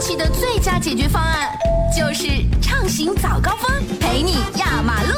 气的最佳解决方案，就是畅行早高峰，陪你压马路。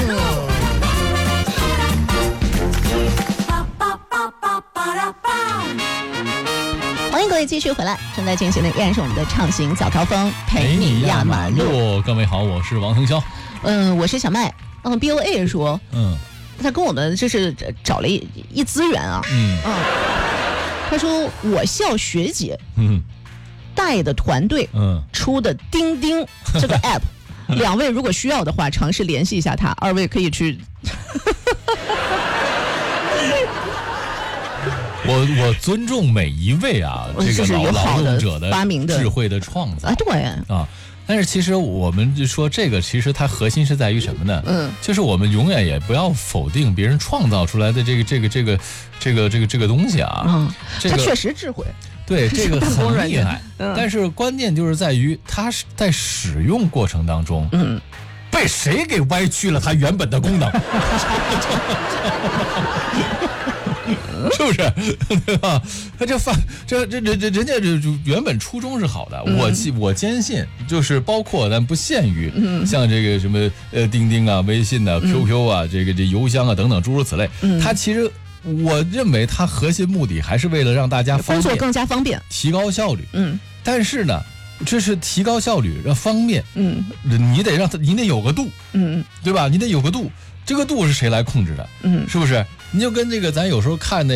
欢迎各位继续回来，正在进行的依然是我们的畅行早高峰，陪你压马路。 各位好，我是王腾霄。 我是小麦。BOA 说，他跟我们就是找了一资源啊，他说我校学姐，带的团队，出的钉钉这个 app，两位如果需要的话，尝试联系一下他，二位可以去。 我尊重每一位啊，这个劳动者的发明的智慧的创造啊，对啊。但是其实我们就说这个，其实它核心是在于什么呢？就是我们永远也不要否定别人创造出来的这个东西啊。 它确实智慧， 对，这个很厉害。但是关键就是在于它是在使用过程当中，被谁给歪曲了它原本的功能。是不是？对吧？他人家这原本初衷是好的，我坚信，就是包括但不限于，像这个什么钉钉啊、微信啊、QQ 啊、这邮箱啊等等诸如此类，它其实我认为它核心目的还是为了让大家工作更加方便， 提高效率。但是呢，这是提高效率让方便，你得有个度，对吧？你得有个度，这个度是谁来控制的？是不是？你就跟这个咱有时候看